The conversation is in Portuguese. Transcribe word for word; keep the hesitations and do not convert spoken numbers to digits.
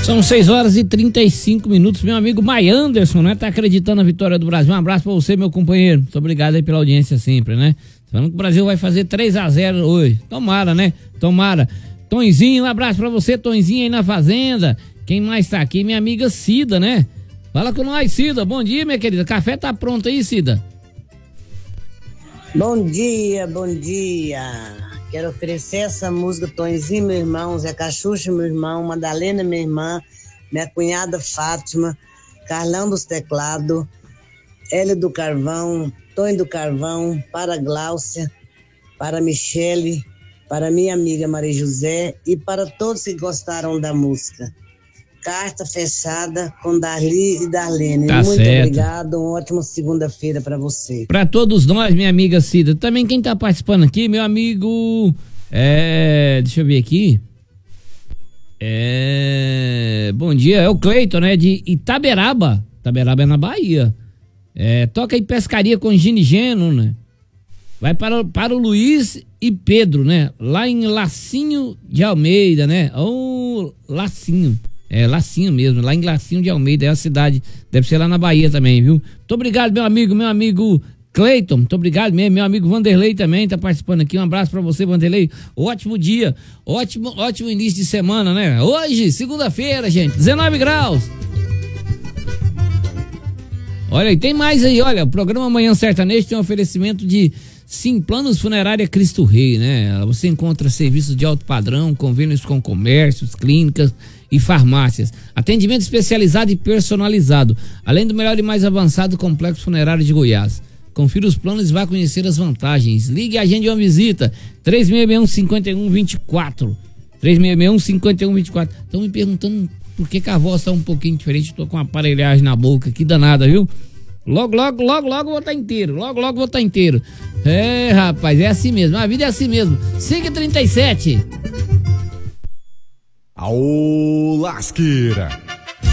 São seis horas e trinta e cinco minutos. Meu amigo Mai Anderson, né? Tá acreditando na vitória do Brasil. Um abraço pra você, meu companheiro. Muito obrigado aí pela audiência sempre, né? Falando que o Brasil vai fazer três a zero hoje. Tomara, né? Tomara. Tonzinho, um abraço pra você, Tonzinho aí na fazenda. Quem mais tá aqui? Minha amiga Cida, né? Fala com nós, Cida. Bom dia, minha querida. Café tá pronto aí, Cida? Bom dia, bom dia. Quero oferecer essa música Tonzinho, meu irmão, Zé Cachucha, meu irmão, Madalena, minha irmã, minha cunhada Fátima, Carlão dos Teclados, Hélio do Carvão, Tonho do Carvão, para Gláucia, para Michele, para minha amiga Maria José e para todos que gostaram da música. Carta fechada com Darli e Darlene. Tá Muito certo. obrigado, uma ótima segunda-feira para você. Para todos nós, minha amiga Cida. Também quem tá participando aqui, meu amigo, é, deixa eu ver aqui. É, bom dia, é o Cleiton, né, de Itaberaba. Itaberaba é na Bahia. É, toca aí Pescaria com Gino e Geno, né? Vai para, para o Luiz e Pedro, né? Lá em Lacinho de Almeida, né? Ô, Lacinho. É, Lacinho mesmo, lá em Lacinho de Almeida, é a cidade, deve ser lá na Bahia também, viu? Muito obrigado, meu amigo, meu amigo Cleiton, muito obrigado mesmo, meu amigo Vanderlei também tá participando aqui, um abraço pra você, Vanderlei, ótimo dia, ótimo, ótimo início de semana, né? Hoje, segunda-feira, gente, dezenove graus. Olha, e tem mais aí, olha, o programa Manhã Sertanejo tem um oferecimento de Sim Planos Funerária Cristo Rei, né? Você encontra serviços de alto padrão, convênios com comércios, clínicas e farmácias, atendimento especializado e personalizado, além do melhor e mais avançado complexo funerário de Goiás. Confira os planos e vá conhecer as vantagens. Ligue e agende uma visita, três seis seis um, cinco um dois quatro, três seis seis um, cinco um dois quatro. Estão me perguntando por que, que a voz está um pouquinho diferente, estou com uma aparelhagem na boca, que danada, viu? Logo, logo, logo, logo vou estar inteiro, logo, logo vou estar inteiro. É, rapaz, é assim mesmo, a vida é assim mesmo. cinco e trinta e sete. Aô, lasqueira!